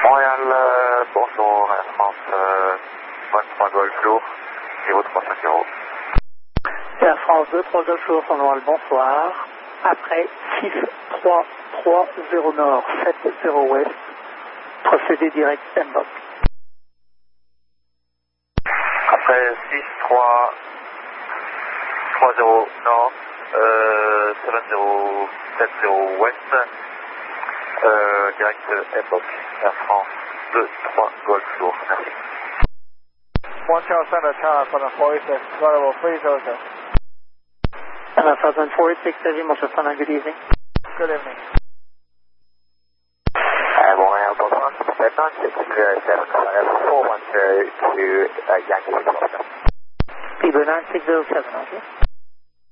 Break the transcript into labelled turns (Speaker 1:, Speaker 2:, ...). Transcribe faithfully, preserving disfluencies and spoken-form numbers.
Speaker 1: Montréal, euh, bonjour, Air France, euh, vingt-trois Golf Jour, zéro trois cinq zéro.
Speaker 2: Air France deux trois Golf Jour, Montréal, bonsoir. Après six trois trois zéro Nord, sept zéro Ouest, procédé direct M-Box.
Speaker 1: Après six trois trois zéro Nord, euh, sept zéro sept zéro Ouest, euh, direct M-Box, Air France deux trois Golf Jour, merci.
Speaker 3: one Charles Center, Tower, seven forty-six, available three zero two.
Speaker 2: seven thousand forty-six, Heavy Motor Thunder, good evening.
Speaker 3: Good evening.
Speaker 1: Uh, Montreal, bonsoir, seven nine six zero seven, four one zero to uh, Yankee Foxtrot.
Speaker 2: P B nine six zero seven, okay.